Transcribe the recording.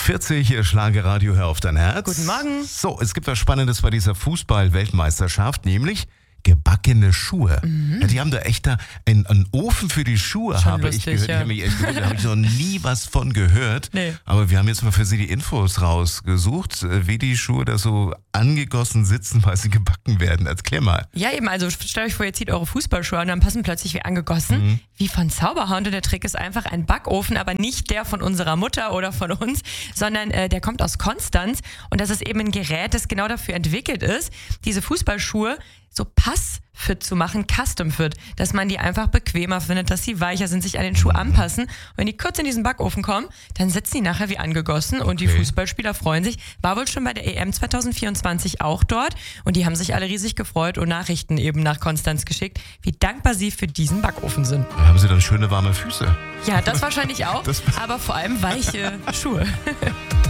8:40 Uhr, hier Schlagerradio, hör auf dein Herz. Guten Morgen. So, es gibt was Spannendes bei dieser Fußball-Weltmeisterschaft, nämlich gebackene Schuhe. Ja, die haben da echt einen Ofen für die Schuhe, Schon habe lustig, ich gehört. ja. Ich habe mich echt gewundert, da habe ich noch nie was von gehört. Nee. Aber wir haben jetzt mal für Sie die Infos rausgesucht, wie die Schuhe da so angegossen sitzen, weil sie gebacken werden. Erklär mal. Ja, eben, also stellt euch vor, ihr zieht eure Fußballschuhe an und dann passen plötzlich wie angegossen. Wie von Zauberhand. Und der Trick ist einfach ein Backofen, aber nicht der von unserer Mutter oder von uns, sondern der kommt aus Konstanz. Und das ist eben ein Gerät, das genau dafür entwickelt ist, diese Fußballschuhe so passfit zu machen, custom fit, dass man die einfach bequemer findet, dass sie weicher sind, sich an den Schuh anpassen. Und wenn die kurz in diesen Backofen kommen, dann sitzen die nachher wie angegossen und die Fußballspieler freuen sich. War wohl schon bei der EM 2024 auch dort und die haben sich alle riesig gefreut und Nachrichten eben nach Konstanz geschickt, wie dankbar sie für diesen Backofen sind. Da haben sie dann schöne warme Füße. Ja, das wahrscheinlich auch, aber vor allem weiche Schuhe.